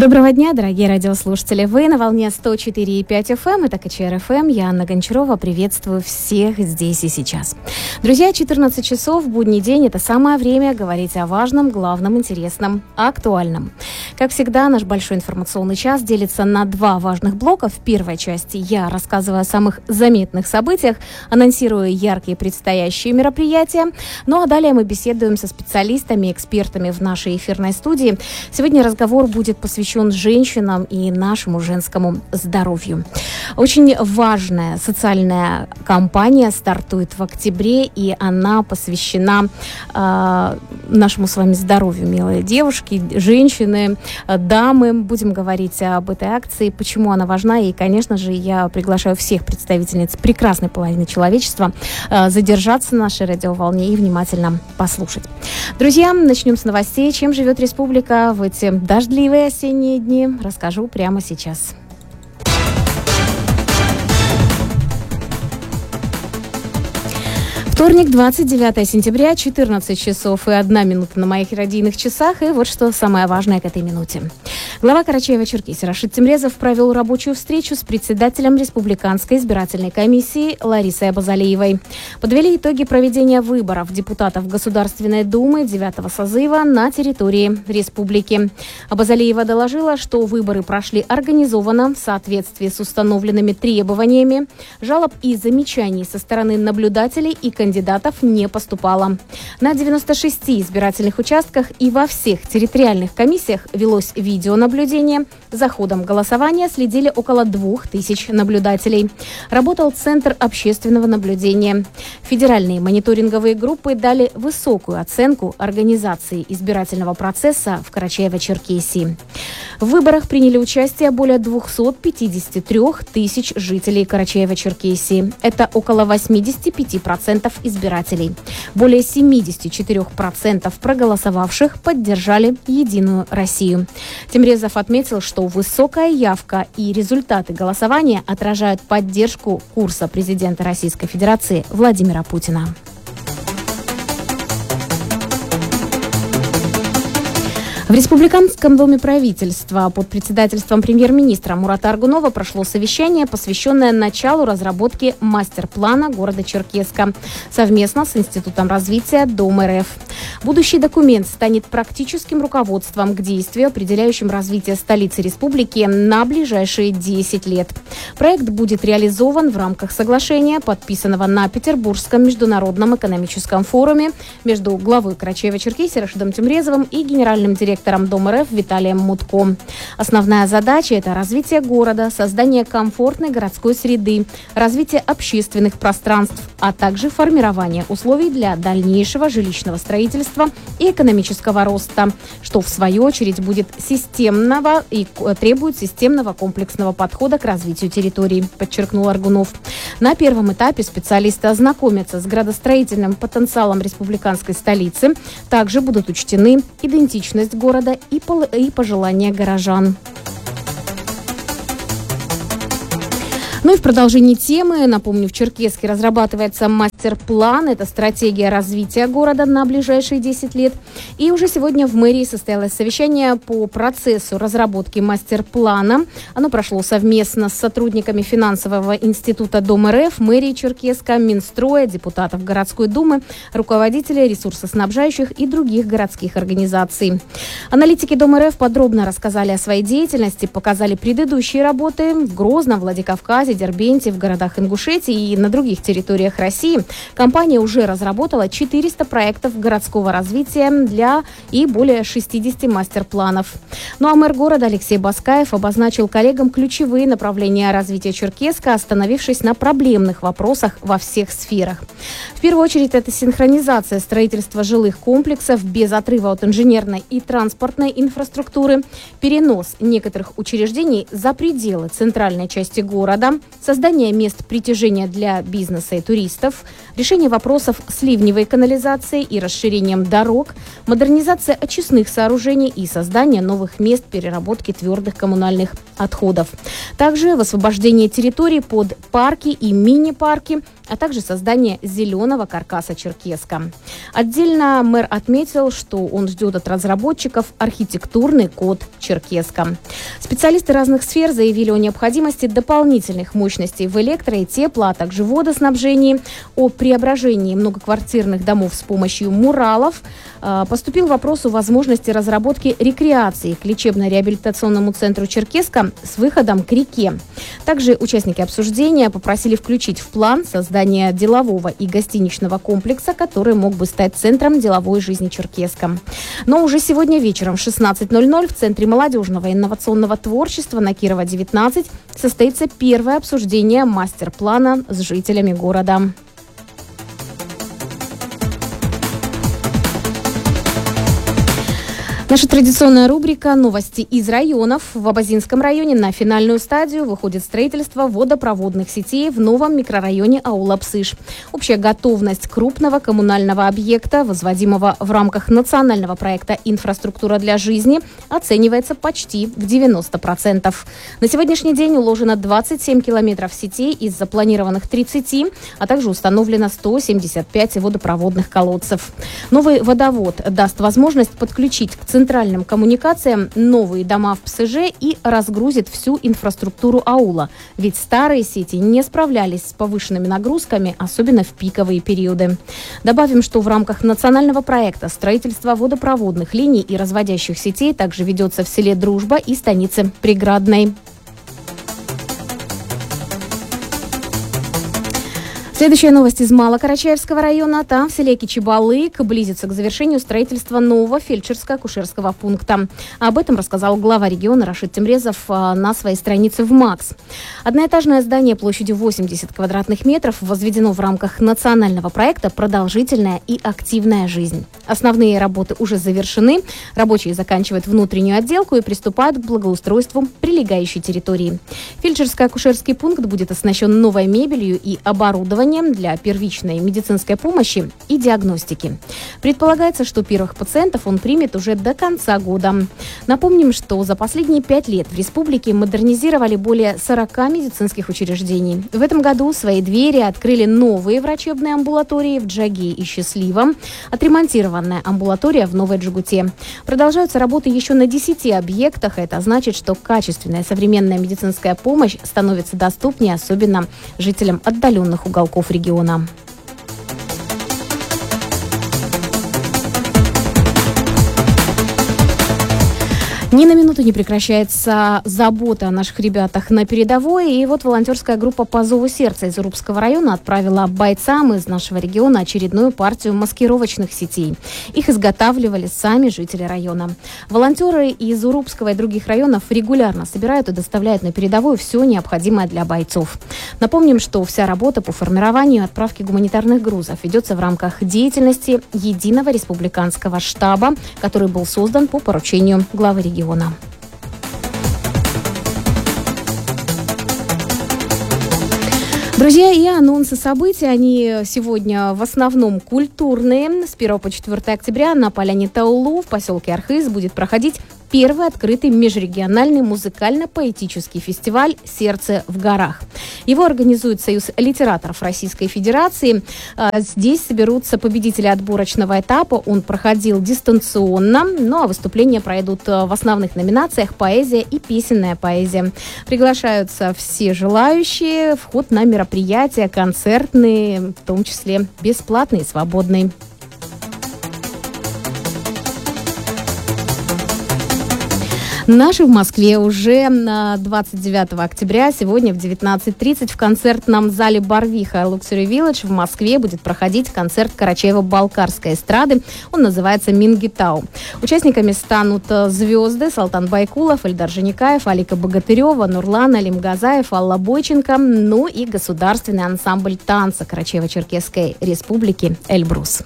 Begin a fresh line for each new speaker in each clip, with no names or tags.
Доброго дня, дорогие радиослушатели. Вы на волне 104,5 FM, это КЧР ФМ. Я Анна Гончарова. Приветствую всех здесь и сейчас. Друзья, 14 часов в будний день – это самое время говорить о важном, главном, интересном, актуальном. Как всегда, наш большой информационный час делится на два важных блока. В первой части я рассказываю о самых заметных событиях, анонсирую яркие предстоящие мероприятия. Ну а далее мы беседуем со специалистами, экспертами в нашей эфирной студии. Сегодня разговор будет посвящен женщинам и нашему женскому здоровью. Очень важная социальная кампания стартует в октябре, и она посвящена нашему с вами здоровью, милые девушки, женщины, дамы. Будем говорить об этой акции, почему она важна, и, конечно же, я приглашаю всех представительниц прекрасной половины человечества задержаться на нашей радиоволне и внимательно послушать. Друзья, начнем с новостей. Чем живет республика в эти дождливые осенние дни, расскажу прямо сейчас. Вторник, 29 сентября, 14 часов и 1 минута на моих радийных часах. И вот что самое важное к этой минуте. Глава Карачаево-Черкесии Рашид Темрезов провел рабочую встречу с председателем Республиканской избирательной комиссии Ларисой Абазалиевой. Подвели итоги проведения выборов депутатов Государственной Думы 9-го созыва на территории республики. Абазалиева доложила, что выборы прошли организованно в соответствии с установленными требованиями. Жалоб и замечаний со стороны наблюдателей и кандидатов не поступало. На 96 избирательных участках и во всех территориальных комиссиях велось видеонаблюдение. За ходом голосования следили около 2000 наблюдателей. Работал Центр общественного наблюдения. Федеральные мониторинговые группы дали высокую оценку организации избирательного процесса в Карачаево-Черкесии. В выборах приняли участие более 253 тысяч жителей Карачаево-Черкесии. Это около 85% избирателей. Более 74% проголосовавших поддержали «Единую Россию». Темрезов отметил, что высокая явка и результаты голосования отражают поддержку курса президента Российской Федерации Владимира Путина. В Республиканском доме правительства под председательством премьер-министра Мурата Аргунова прошло совещание, посвященное началу разработки мастер-плана города Черкесска совместно с Институтом развития Дом РФ. Будущий документ станет практическим руководством к действию, определяющим развитие столицы республики на ближайшие 10 лет. Проект будет реализован в рамках соглашения, подписанного на Петербургском международном экономическом форуме между главой Карачаево-Черкесии Рашидом Темрезовым и генеральным директором Дом РФ Виталием Мутко. Основная задача – это развитие города, создание комфортной городской среды, развитие общественных пространств, а также формирование условий для дальнейшего жилищного строительства и экономического роста, что в свою очередь будет системного и требует системного комплексного подхода к развитию территорий, подчеркнул Аргунов. На первом этапе специалисты ознакомятся с градостроительным потенциалом республиканской столицы. Также будут учтены идентичность города и пожелания горожан. Ну и в продолжении темы, напомню, в Черкесске разрабатывается мастер-план. Это стратегия развития города на ближайшие 10 лет. И уже сегодня в мэрии состоялось совещание по процессу разработки мастер-плана. Оно прошло совместно с сотрудниками финансового института Дом РФ, мэрии Черкесска, Минстроя, депутатов городской думы, руководителей ресурсоснабжающих и других городских организаций. Аналитики Дом РФ подробно рассказали о своей деятельности, показали предыдущие работы в Грозном, Владикавказе, Дербенте, в городах Ингушетии и на других территориях России. Компания уже разработала 400 проектов городского развития для и более 60 мастер-планов. Ну а мэр города Алексей Баскаев обозначил коллегам ключевые направления развития Черкесска, остановившись на проблемных вопросах во всех сферах. В первую очередь это синхронизация строительства жилых комплексов без отрыва от инженерной и транспортной инфраструктуры, перенос некоторых учреждений за пределы центральной части города, создание мест притяжения для бизнеса и туристов, решение вопросов с ливневой канализацией и расширением дорог, модернизация очистных сооружений и создание новых мест переработки твердых коммунальных отходов. Также освобождение территорий под парки и мини-парки, а также создание зеленого каркаса Черкесска. Отдельно мэр отметил, что он ждет от разработчиков архитектурный код Черкесска. Специалисты разных сфер заявили о необходимости дополнительных мощностей в электро- и тепло, а также водоснабжении, о преображении многоквартирных домов с помощью муралов. Поступил вопрос о возможности разработки рекреации к лечебно-реабилитационному центру Черкесска с выходом к реке. Также участники обсуждения попросили включить в план создание делового и гостиничного комплекса, который мог бы стать центром деловой жизни Черкесска. Но уже сегодня вечером в 16:00 в Центре молодежного и инновационного творчества на Кирова, 19 состоится первое обсуждение мастер-плана с жителями города. Наша традиционная рубрика «Новости из районов». В Абазинском районе на финальную стадию выходит строительство водопроводных сетей в новом микрорайоне аула Псыш. Общая готовность крупного коммунального объекта, возводимого в рамках национального проекта «Инфраструктура для жизни», оценивается почти в 90%. На сегодняшний день уложено 27 километров сетей из запланированных 30, а также установлено 175 водопроводных колодцев. Новый водовод даст возможность подключить к центральным коммуникациям новые дома в ПСЖ и разгрузит всю инфраструктуру аула. Ведь старые сети не справлялись с повышенными нагрузками, особенно в пиковые периоды. Добавим, что в рамках национального проекта строительство водопроводных линий и разводящих сетей также ведется в селе Дружба и станице Преградной. Следующая новость из Малокарачаевского района. Там, в селе Кичибалык, близится к завершению строительства нового фельдшерско-акушерского пункта. Об этом рассказал глава региона Рашид Темрезов на своей странице в МАКС. Одноэтажное здание площадью 80 квадратных метров возведено в рамках национального проекта «Продолжительная и активная жизнь». Основные работы уже завершены. Рабочие заканчивают внутреннюю отделку и приступают к благоустройству прилегающей территории. Фельдшерско-акушерский пункт будет оснащен новой мебелью и оборудованием для первичной медицинской помощи и диагностики. Предполагается, что первых пациентов он примет уже до конца года. Напомним, что за последние 5 лет в республике модернизировали более 40 медицинских учреждений. В этом году свои двери открыли новые врачебные амбулатории в Джаге и Счастливом, отремонтированная амбулатория в Новой Джигуте. Продолжаются работы еще на 10 объектах. Это значит, что качественная современная медицинская помощь становится доступнее, особенно жителям отдаленных уголков региона. Ни на минуту не прекращается забота о наших ребятах на передовой. И вот волонтерская группа «По зову сердца» из Урупского района отправила бойцам из нашего региона очередную партию маскировочных сетей. Их изготавливали сами жители района. Волонтеры из Урупского и других районов регулярно собирают и доставляют на передовую все необходимое для бойцов. Напомним, что вся работа по формированию и отправке гуманитарных грузов ведется в рамках деятельности Единого республиканского штаба, который был создан по поручению главы региона. Друзья, и анонсы событий, они сегодня в основном культурные. С 1 по 4 октября на поляне Таулу в поселке Архыз будет проходить первый открытый межрегиональный музыкально-поэтический фестиваль «Сердце в горах». Его организует Союз литераторов Российской Федерации. Здесь соберутся победители отборочного этапа. Он проходил дистанционно, ну а выступления пройдут в основных номинациях «Поэзия» и «Песенная поэзия». Приглашаются все желающие. Вход на мероприятия концертные, в том числе бесплатный и свободный. Наши в Москве уже на 29 октября, сегодня в 19:30 в концертном зале «Барвиха» Luxury Village в Москве будет проходить концерт Карачаево-Балкарской эстрады. Он называется «Мингитау». Участниками станут звезды Салтан Байкулов, Эльдар Женикаев, Алика Богатырева, Нурлан Алимгазаев, Алла Бойченко, ну и государственный ансамбль танца Карачаево-Черкесской республики «Эльбрус».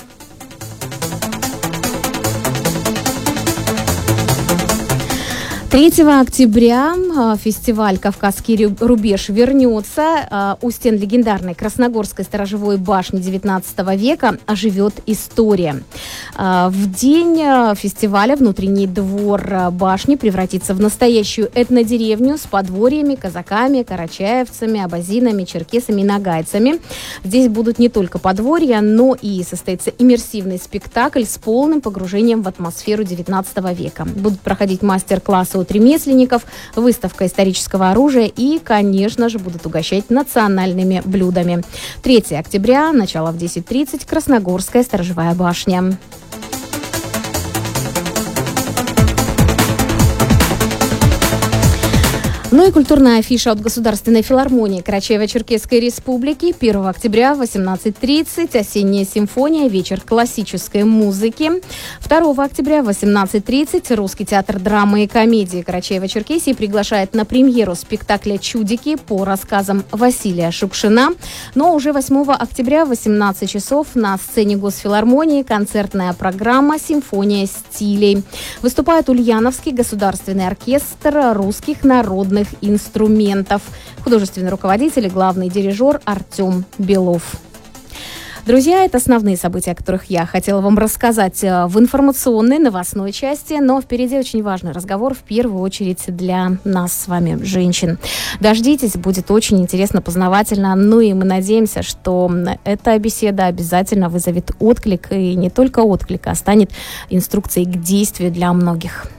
3 октября фестиваль «Кавказский рубеж» вернется. У стен легендарной Красногорской сторожевой башни XIX века оживет история. В день фестиваля внутренний двор башни превратится в настоящую этнодеревню с подворьями, казаками, карачаевцами, абазинами, черкесами и нагайцами. Здесь будут не только подворья, но и состоится иммерсивный спектакль с полным погружением в атмосферу XIX века. Будут проходить мастер-классы от ремесленников, выставка исторического оружия и, конечно же, будут угощать национальными блюдами. 3 октября, начало в 10:30, Красногорская сторожевая башня. Ну и культурная афиша от Государственной филармонии Карачаево-Черкесской Республики. 1 октября в 18:30 «Осенняя симфония. Вечер классической музыки». 2 октября в 18:30 Русский театр драмы и комедии Карачаево-Черкесии приглашает на премьеру спектакля «Чудики» по рассказам Василия Шукшина. Но уже 8 октября в 18 часов на сцене Госфилармонии концертная программа «Симфония стилей». Выступает Ульяновский государственный оркестр русских народных инструментов. Художественный руководитель и главный дирижер Артем Белов. Друзья, это основные события, о которых я хотела вам рассказать в информационной, новостной части, но впереди очень важный разговор, в первую очередь для нас с вами, женщин. Дождитесь, будет очень интересно, познавательно, ну и мы надеемся, что эта беседа обязательно вызовет отклик, и не только отклик, а станет инструкцией к действию для многих.